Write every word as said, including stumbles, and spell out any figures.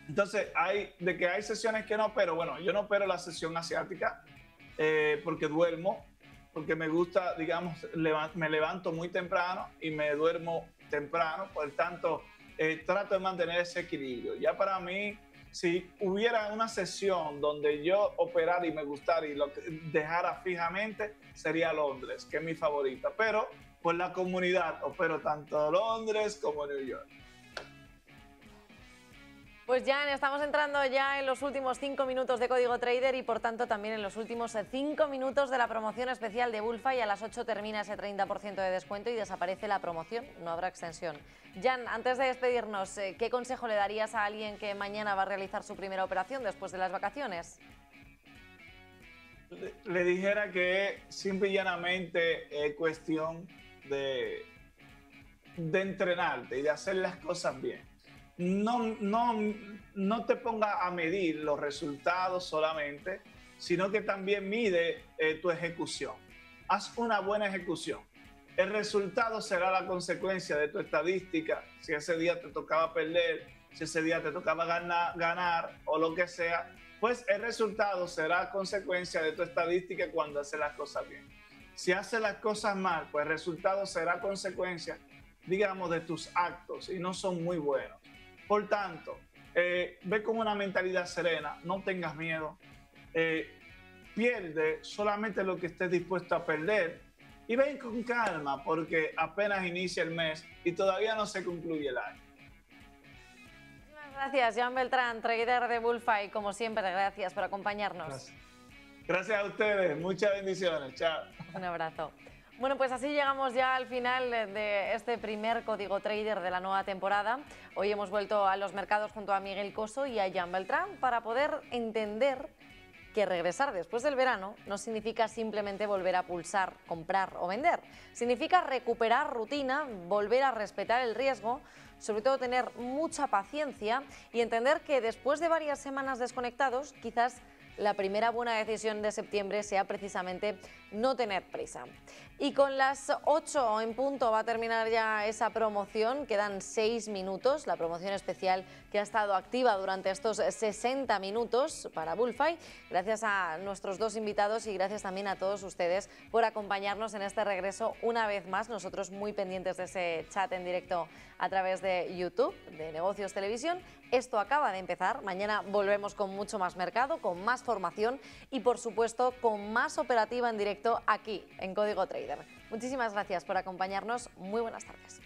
Entonces, hay, de que hay sesiones que no opero, bueno, yo no opero la sesión asiática eh, porque duermo, porque me gusta, digamos, leva me levanto muy temprano y me duermo temprano, por tanto, eh, trato de mantener ese equilibrio. Ya para mí, si hubiera una sesión donde yo operara y me gustara y lo que dejara fijamente, sería Londres, que es mi favorita, pero por la comunidad opero tanto Londres como New York. Pues Jan, estamos entrando ya en los últimos cinco minutos de Código Trader y por tanto también en los últimos cinco minutos de la promoción especial de Bullfight. A las ocho termina ese treinta por ciento de descuento y desaparece la promoción, no habrá extensión. Jan, antes de despedirnos, ¿qué consejo le darías a alguien que mañana va a realizar su primera operación después de las vacaciones? Le, le dijera que simple y llanamente es cuestión de, de entrenarte y de hacer las cosas bien. No, no, no te ponga a medir los resultados solamente, sino que también mide eh, tu ejecución. Haz una buena ejecución. El resultado será la consecuencia de tu estadística. Si ese día te tocaba perder, si ese día te tocaba ganar, ganar o lo que sea, pues el resultado será consecuencia de tu estadística cuando haces las cosas bien. Si haces las cosas mal, pues el resultado será consecuencia, digamos, de tus actos y no son muy buenos. Por tanto, eh, ve con una mentalidad serena, no tengas miedo, eh, pierde solamente lo que estés dispuesto a perder y ven con calma porque apenas inicia el mes y todavía no se concluye el año. Muchas gracias, Jan Beltrán, trader de Bullfight, como siempre, gracias por acompañarnos. Gracias. Gracias a ustedes, muchas bendiciones, chao. Un abrazo. Bueno, pues así llegamos ya al final de este primer Código Trader de la nueva temporada. Hoy hemos vuelto a los mercados junto a Miguel Coso y a Jan Beltrán para poder entender que regresar después del verano no significa simplemente volver a pulsar, comprar o vender. Significa recuperar rutina, volver a respetar el riesgo, sobre todo tener mucha paciencia y entender que después de varias semanas desconectados, quizás la primera buena decisión de septiembre sea precisamente no tener prisa. Y con las ocho en punto va a terminar ya esa promoción, quedan seis minutos, la promoción especial que ha estado activa durante estos sesenta minutos para Bullfight. Gracias a nuestros dos invitados y gracias también a todos ustedes por acompañarnos en este regreso una vez más. Nosotros muy pendientes de ese chat en directo a través de YouTube, de Negocios Televisión. Esto acaba de empezar, mañana volvemos con mucho más mercado, con más formación y por supuesto con más operativa en directo aquí en Código Trader. Muchísimas gracias por acompañarnos, muy buenas tardes.